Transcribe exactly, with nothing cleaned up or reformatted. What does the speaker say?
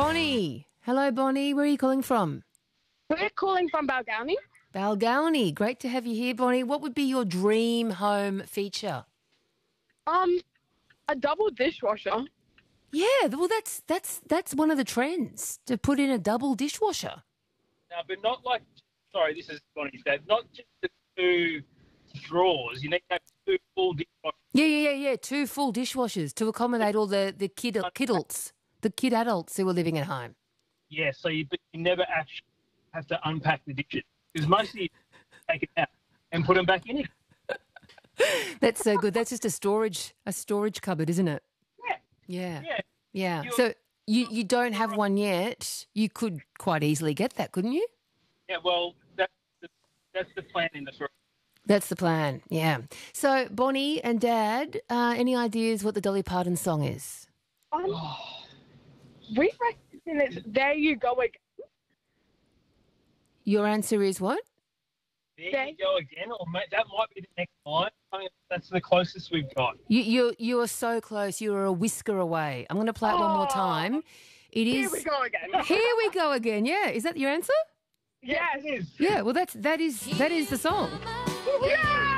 Bonnie. Hello, Bonnie. Where are you calling from? We're calling from Balgownie. Balgownie. Great to have you here, Bonnie. What would be your dream home feature? Um, a double dishwasher. Yeah, well, that's that's that's one of the trends, to put in a double dishwasher. No, but not like, sorry, this is Bonnie's dad, not just the two drawers. You need to have two full dishwashers. Yeah, yeah, yeah, yeah. Two full dishwashers to accommodate all the, the kid kidults, the kid adults who are living at home. Yeah, so you, but you never actually have to unpack the dishes because most of you take it out and put them back in it. That's so good. That's just a storage a storage cupboard, isn't it? Yeah. Yeah. Yeah. Yeah. You're- So you, you don't have one yet. You could quite easily get that, couldn't you? Yeah, well, that's the, that's the plan in the story. That's the plan, yeah. So, Bonnie and Dad, uh, any ideas what the Dolly Parton song is? Um, we reckon it's There You Go Again. Your answer is what? There Okay. you go again, or ma- that might be the next line. I mean, that's the closest we've got. You you you are so close. You are a whisker away. I'm going to play it one more Oh. time. It Here is. we go again. Here we go again. Yeah, is that your answer? Yes. It is. Yeah. Well, that's that is that is the song. Yeah!